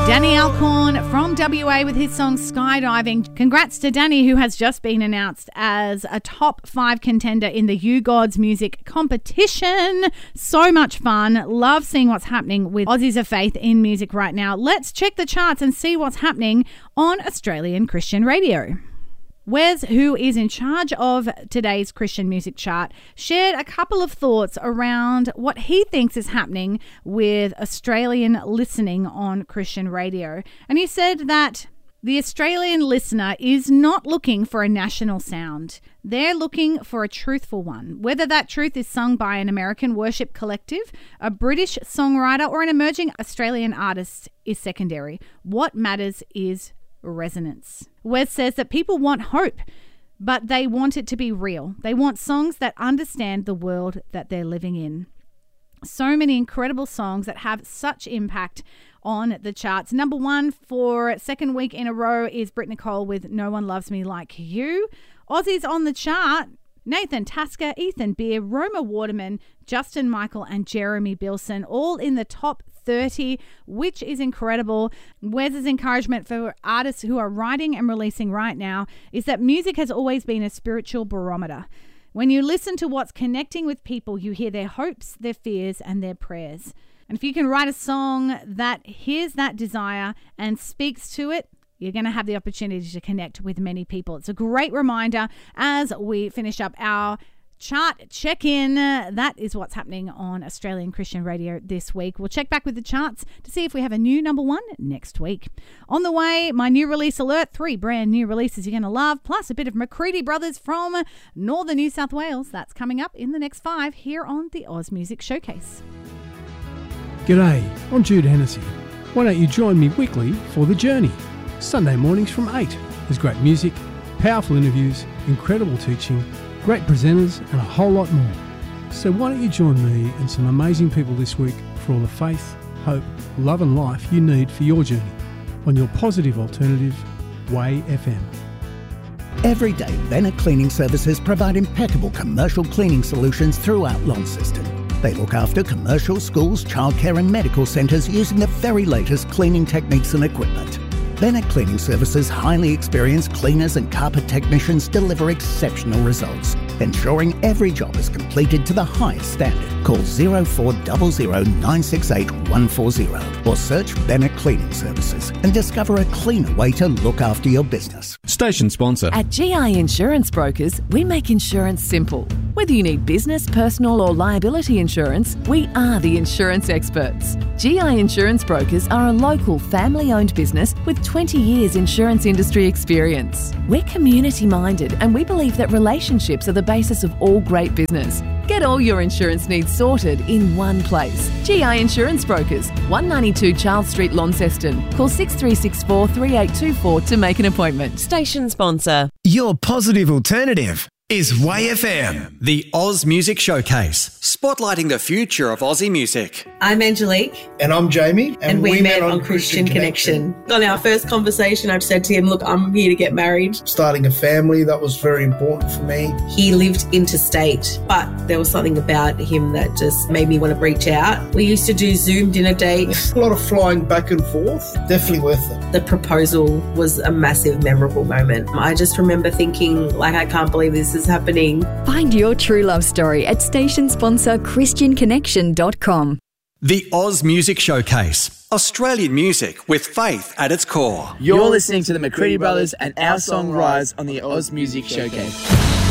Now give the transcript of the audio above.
Danny Alcorn from WA with his song Skydiving. Congrats to Danny, who has just been announced as a top 5 contender in the You Gods music competition. So much fun. Love seeing what's happening with Aussies of Faith in music right now. Let's check the charts and see what's happening on Australian Christian radio. Wes, who is in charge of today's Christian music chart, shared a couple of thoughts around what he thinks is happening with Australian listening on Christian radio. And he said that the Australian listener is not looking for a national sound. They're looking for a truthful one. Whether that truth is sung by an American worship collective, a British songwriter, or an emerging Australian artist is secondary. What matters is resonance. Wes says that people want hope, but they want it to be real. They want songs that understand the world that they're living in. So many incredible songs that have such impact on the charts. Number 1 for second week in a row is Britt Nicole with No One Loves Me Like You. Aussies on the chart: Nathan Tasker, Ethan Beer, Roma Waterman, Justin Michael and Jeremy Bilson, all in the top 30, which is incredible. Wes's encouragement for artists who are writing and releasing right now is that music has always been a spiritual barometer. When you listen to what's connecting with people, you hear their hopes, their fears, and their prayers. And if you can write a song that hears that desire and speaks to it, you're going to have the opportunity to connect with many people. It's a great reminder as we finish up our chart check-in. That is what's happening on Australian Christian radio this week. We'll check back with the charts to see if we have a new number 1 next week. On the way, my new release alert, 3 brand new releases you're going to love, plus a bit of McCready Brothers from northern New South Wales. That's coming up in the next 5 here on the Oz Music Showcase. G'day, I'm Jude Hennessy. Why don't you join me weekly for The Journey? Sunday mornings from 8. There's great music, powerful interviews, incredible teaching, great presenters and a whole lot more. So why don't you join me and some amazing people this week for all the faith, hope, love and life you need for your journey on your positive alternative, Way FM. Every day, Bennett Cleaning Services provide impeccable commercial cleaning solutions throughout Launceston. They look after commercial, schools, childcare and medical centres using the very latest cleaning techniques and equipment. Bennett Cleaning Services' highly experienced cleaners and carpet technicians deliver exceptional results, ensuring every job is completed to the highest standard. Call 0400 968 140 or search Bennett Cleaning Services and discover a cleaner way to look after your business. Station sponsor. At GI Insurance Brokers, we make insurance simple. Whether you need business, personal or liability insurance, we are the insurance experts. GI Insurance Brokers are a local family-owned business with 20 years insurance industry experience. We're community-minded and we believe that relationships are the basis of all great business. Get all your insurance needs sorted in one place. GI Insurance Brokers, 192 Charles Street, Launceston. Call 6364 3824 to make an appointment. Station sponsor. Your positive alternative is Way FM. The Oz Music Showcase, spotlighting the future of Aussie music. I'm Angelique. And I'm Jamie. And we met on Christian Connection. On our first conversation, I've said to him, look, I'm here to get married. Starting a family, that was very important for me. He lived interstate, but there was something about him that just made me want to reach out. We used to do Zoom dinner dates. A lot of flying back and forth. Definitely worth it. The proposal was a massive, memorable moment. I just remember thinking, like, I can't believe this is happening. Find your true love story at station sponsor christianconnection.com. The Oz Music Showcase, Australian music with faith at its core. You're listening to the McCready Brothers and our song Rise on the Oz Music Showcase.